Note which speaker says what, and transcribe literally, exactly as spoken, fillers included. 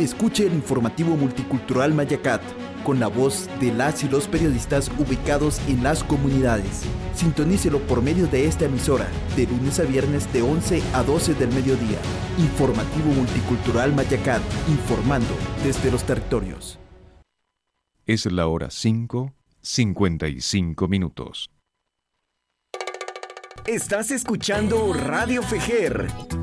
Speaker 1: Escuche el informativo multicultural Mayacat, con la voz de las y los periodistas ubicados en las comunidades. Sintonícelo por medio de esta emisora, de lunes a viernes de once a doce del mediodía. Informativo multicultural Mayacat, informando desde los territorios.
Speaker 2: Es la hora cinco, cincuenta y cinco minutos.
Speaker 1: Estás escuchando Radio Fejer,